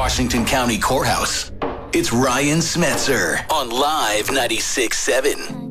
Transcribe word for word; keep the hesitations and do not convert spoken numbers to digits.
Washington County Courthouse. It's Ryan Smetzer on Live ninety-six point seven.